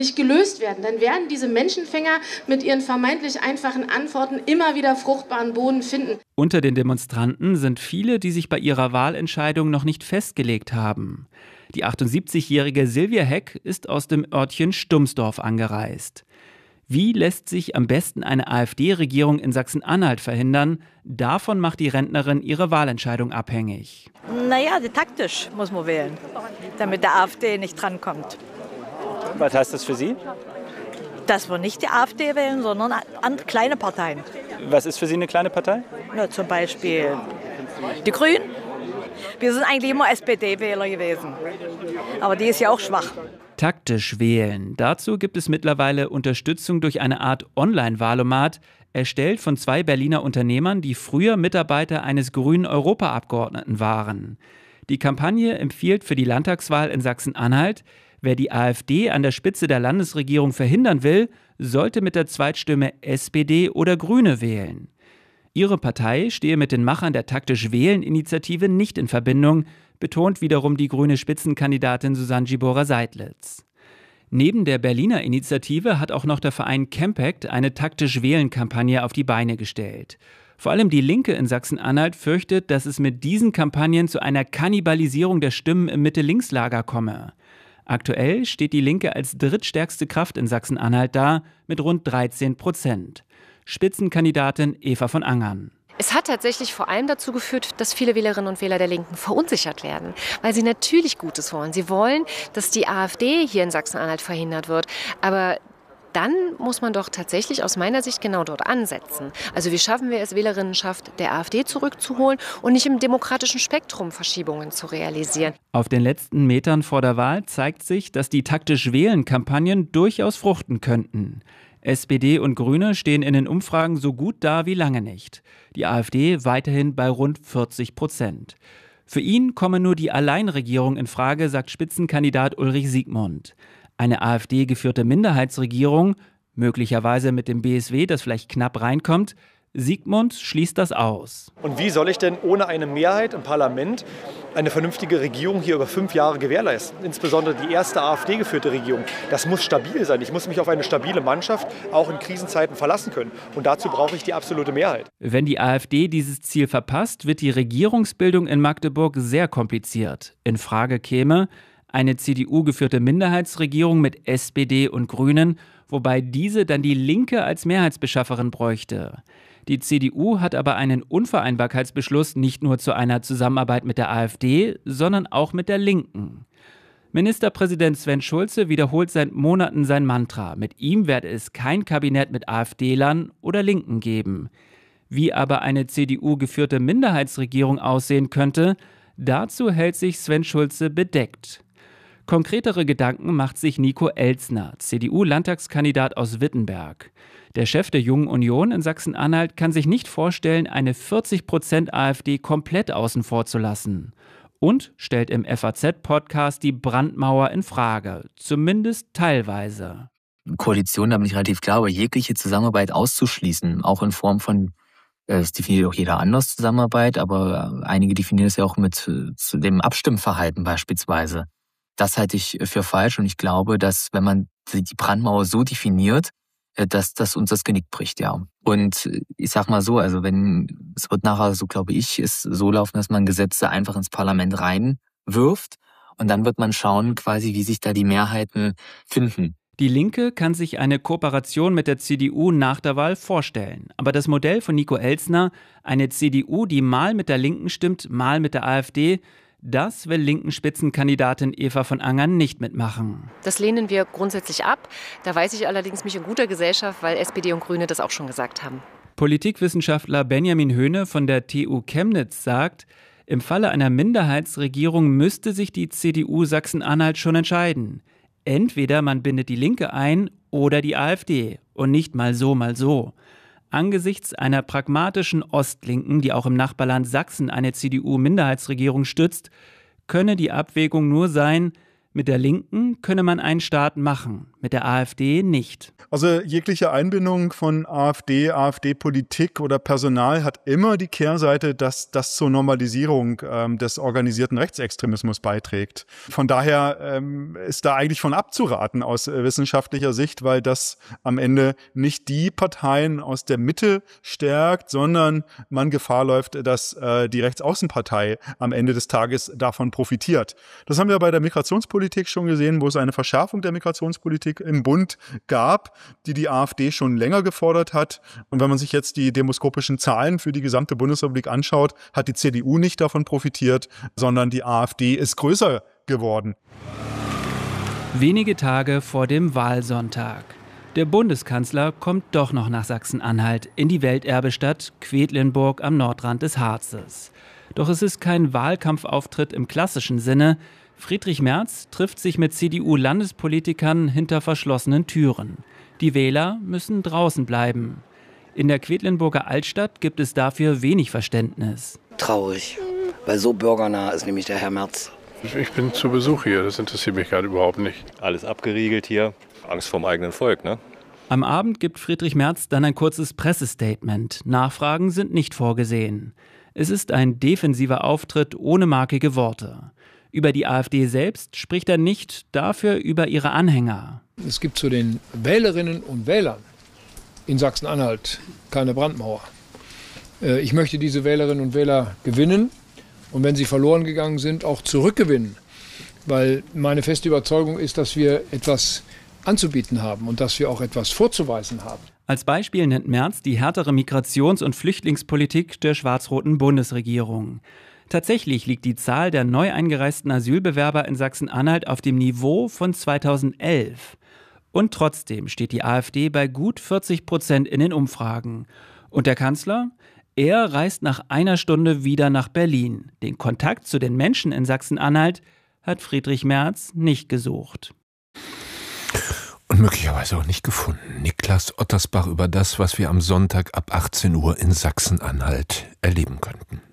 nicht gelöst werden, dann werden diese Menschenfänger mit ihren vermeintlich einfachen Antworten immer wieder fruchtbaren Boden finden. Unter den Demonstranten sind viele, die sich bei ihrer Wahlentscheidung noch nicht festgelegt haben. Die 78-jährige Silvia Heck ist aus dem Örtchen Stumsdorf angereist. Wie lässt sich am besten eine AfD-Regierung in Sachsen-Anhalt verhindern? Davon macht die Rentnerin ihre Wahlentscheidung abhängig. Naja, taktisch muss man wählen, damit der AfD nicht drankommt. Was heißt das für Sie? Dass wir nicht die AfD wählen, sondern kleine Parteien. Was ist für Sie eine kleine Partei? Ja, zum Beispiel die Grünen. Wir sind eigentlich immer SPD-Wähler gewesen. Aber die ist ja auch schwach. Taktisch wählen. Dazu gibt es mittlerweile Unterstützung durch eine Art Online-Wahlomat, erstellt von 2 Berliner Unternehmern, die früher Mitarbeiter eines grünen Europaabgeordneten waren. Die Kampagne empfiehlt für die Landtagswahl in Sachsen-Anhalt: Wer die AfD an der Spitze der Landesregierung verhindern will, sollte mit der Zweitstimme SPD oder Grüne wählen. Ihre Partei stehe mit den Machern der Taktisch-Wählen-Initiative nicht in Verbindung, betont wiederum die grüne Spitzenkandidatin Susanne Gibora-Seidlitz. Neben der Berliner Initiative hat auch noch der Verein Campact eine Taktisch-Wählen-Kampagne auf die Beine gestellt. Vor allem die Linke in Sachsen-Anhalt fürchtet, dass es mit diesen Kampagnen zu einer Kannibalisierung der Stimmen im Mitte-Links-Lager komme. Aktuell steht die Linke als drittstärkste Kraft in Sachsen-Anhalt da mit rund 13%. Spitzenkandidatin Eva von Angern. Es hat tatsächlich vor allem dazu geführt, dass viele Wählerinnen und Wähler der Linken verunsichert werden, weil sie natürlich Gutes wollen. Sie wollen, dass die AfD hier in Sachsen-Anhalt verhindert wird, aber dann muss man doch tatsächlich aus meiner Sicht genau dort ansetzen. Also wie schaffen wir es, Wählerinnenschaft der AfD zurückzuholen und nicht im demokratischen Spektrum Verschiebungen zu realisieren? Auf den letzten Metern vor der Wahl zeigt sich, dass die Taktisch-Wählen-Kampagnen durchaus fruchten könnten. SPD und Grüne stehen in den Umfragen so gut da wie lange nicht. Die AfD weiterhin bei rund 40%. Für ihn komme nur die Alleinregierung in Frage, sagt Spitzenkandidat Ulrich Siegmund. Eine AfD-geführte Minderheitsregierung, möglicherweise mit dem BSW, das vielleicht knapp reinkommt, Siegmund schließt das aus. Und wie soll ich denn ohne eine Mehrheit im Parlament eine vernünftige Regierung hier über 5 Jahre gewährleisten? Insbesondere die erste AfD-geführte Regierung. Das muss stabil sein. Ich muss mich auf eine stabile Mannschaft auch in Krisenzeiten verlassen können. Und dazu brauche ich die absolute Mehrheit. Wenn die AfD dieses Ziel verpasst, wird die Regierungsbildung in Magdeburg sehr kompliziert. In Frage käme eine CDU-geführte Minderheitsregierung mit SPD und Grünen, wobei diese dann die Linke als Mehrheitsbeschafferin bräuchte. Die CDU hat aber einen Unvereinbarkeitsbeschluss nicht nur zu einer Zusammenarbeit mit der AfD, sondern auch mit der Linken. Ministerpräsident Sven Schulze wiederholt seit Monaten sein Mantra. Mit ihm werde es kein Kabinett mit AfD-Lern oder Linken geben. Wie aber eine CDU-geführte Minderheitsregierung aussehen könnte, dazu hält sich Sven Schulze bedeckt. Konkretere Gedanken macht sich Nico Elzner, CDU-Landtagskandidat aus Wittenberg. Der Chef der Jungen Union in Sachsen-Anhalt kann sich nicht vorstellen, eine 40% AfD komplett außen vor zu lassen. Und stellt im FAZ-Podcast die Brandmauer in Frage, zumindest teilweise. Koalition, da bin ich relativ klar, aber jegliche Zusammenarbeit auszuschließen, auch in Form von, das definiert auch jeder anders, Zusammenarbeit, aber einige definieren es ja auch mit zu dem Abstimmverhalten beispielsweise. Das halte ich für falsch und ich glaube, dass wenn man die Brandmauer so definiert, dass das uns das Genick bricht, ja. Und ich sag mal so, also es wird nachher, so glaube ich, ist so laufen, dass man Gesetze einfach ins Parlament reinwirft und dann wird man schauen, quasi, wie sich da die Mehrheiten finden. Die Linke kann sich eine Kooperation mit der CDU nach der Wahl vorstellen. Aber das Modell von Nico Elzner, eine CDU, die mal mit der Linken stimmt, mal mit der AfD, das will linken Spitzenkandidatin Eva von Angern nicht mitmachen. Das lehnen wir grundsätzlich ab. Da weiß ich allerdings mich in guter Gesellschaft, weil SPD und Grüne das auch schon gesagt haben. Politikwissenschaftler Benjamin Höhne von der TU Chemnitz sagt, im Falle einer Minderheitsregierung müsste sich die CDU Sachsen-Anhalt schon entscheiden. Entweder man bindet die Linke ein oder die AfD und nicht mal so, mal so. Angesichts einer pragmatischen Ostlinken, die auch im Nachbarland Sachsen eine CDU-Minderheitsregierung stützt, könne die Abwägung nur sein, Mit der Linken könne man einen Staat machen, mit der AfD nicht. Also jegliche Einbindung von AfD, AfD-Politik oder Personal hat immer die Kehrseite, dass das zur Normalisierung des organisierten Rechtsextremismus beiträgt. Von daher ist da eigentlich von abzuraten aus wissenschaftlicher Sicht, weil das am Ende nicht die Parteien aus der Mitte stärkt, sondern man Gefahr läuft, dass die Rechtsaußenpartei am Ende des Tages davon profitiert. Das haben wir bei der Migrationspolitik schon gesehen, wo es eine Verschärfung der Migrationspolitik im Bund gab, die AfD schon länger gefordert hat. Und wenn man sich jetzt die demoskopischen Zahlen für die gesamte Bundesrepublik anschaut, hat die CDU nicht davon profitiert, sondern die AfD ist größer geworden. Wenige Tage vor dem Wahlsonntag. Der Bundeskanzler kommt doch noch nach Sachsen-Anhalt, in die Welterbestadt Quedlinburg am Nordrand des Harzes. Doch es ist kein Wahlkampfauftritt im klassischen Sinne. Friedrich Merz trifft sich mit CDU-Landespolitikern hinter verschlossenen Türen. Die Wähler müssen draußen bleiben. In der Quedlinburger Altstadt gibt es dafür wenig Verständnis. Traurig, weil so bürgernah ist nämlich der Herr Merz. Ich bin zu Besuch hier, das interessiert mich gerade überhaupt nicht. Alles abgeriegelt hier, Angst vorm eigenen Volk, ne? Am Abend gibt Friedrich Merz dann ein kurzes Pressestatement. Nachfragen sind nicht vorgesehen. Es ist ein defensiver Auftritt ohne markige Worte. Über die AfD selbst spricht er nicht, dafür über ihre Anhänger. Es gibt zu den Wählerinnen und Wählern in Sachsen-Anhalt keine Brandmauer. Ich möchte diese Wählerinnen und Wähler gewinnen und wenn sie verloren gegangen sind, auch zurückgewinnen. Weil meine feste Überzeugung ist, dass wir etwas anzubieten haben und dass wir auch etwas vorzuweisen haben. Als Beispiel nennt Merz die härtere Migrations- und Flüchtlingspolitik der schwarz-roten Bundesregierung. Tatsächlich liegt die Zahl der neu eingereisten Asylbewerber in Sachsen-Anhalt auf dem Niveau von 2011. Und trotzdem steht die AfD bei gut 40% in den Umfragen. Und der Kanzler? Er reist nach einer Stunde wieder nach Berlin. Den Kontakt zu den Menschen in Sachsen-Anhalt hat Friedrich Merz nicht gesucht. Und möglicherweise auch nicht gefunden. Niklas Ottersbach über das, was wir am Sonntag ab 18 Uhr in Sachsen-Anhalt erleben könnten.